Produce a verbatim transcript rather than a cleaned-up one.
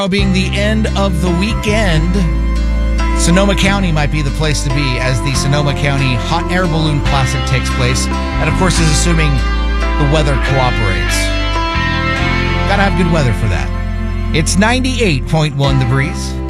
Being the end of the weekend, Sonoma County might be the place to be as the Sonoma County Hot Air Balloon Classic takes place. And of course, is assuming the weather cooperates. Gotta have good weather for that. It's ninety-eight point one The Breeze.